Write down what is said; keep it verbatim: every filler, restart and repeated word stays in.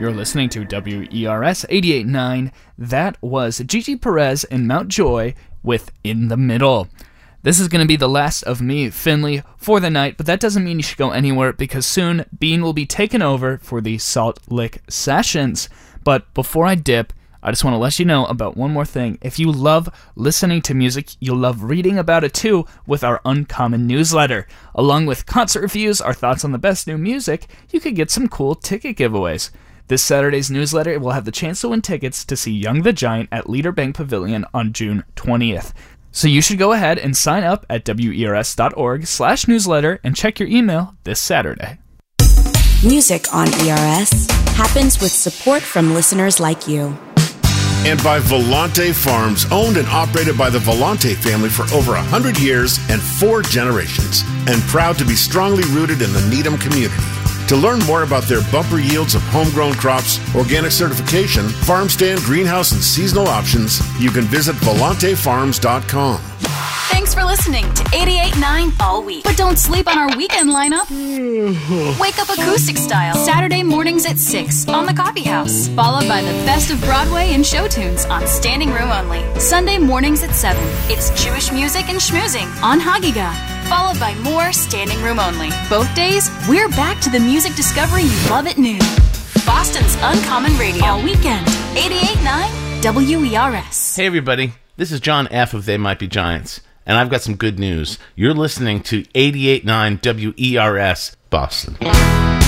You're listening to W E R S eighty-eight point nine. That was Gigi Perez and Mount Joy with In the Middle. This is going to be the last of me, Finley, for the night, but that doesn't mean you should go anywhere because soon Bean will be taken over for the Salt Lick Sessions. But before I dip, I just want to let you know about one more thing. If you love listening to music, you'll love reading about it too with our Uncommon newsletter. Along with concert reviews, our thoughts on the best new music, you could get some cool ticket giveaways. This Saturday's newsletter will have the chance to win tickets to see Young the Giant at Leader Bank Pavilion on June twentieth. So you should go ahead and sign up at wers.org slash newsletter and check your email this Saturday. Music on E R S happens with support from listeners like you. And by Volante Farms, owned and operated by the Volante family for over one hundred years and four generations, and proud to be strongly rooted in the Needham community. To learn more about their bumper yields of homegrown crops, organic certification, farm stand, greenhouse, and seasonal options, you can visit volante farms dot com. Thanks for listening to eighty-eight point nine all week. But don't sleep on our weekend lineup. Wake up acoustic style Saturday mornings at six on the Coffee House, followed by the best of Broadway and show tunes on Standing Room Only. Sunday mornings at seven, it's Jewish music and schmoozing on Hagiga, followed by more Standing Room Only. Both days, we're back to the music discovery you love at noon. Boston's Uncommon Radio all weekend. eighty-eight point nine W E R S. Hey everybody, this is John F. of They Might Be Giants, and I've got some good news. You're listening to eighty-eight point nine W E R S Boston.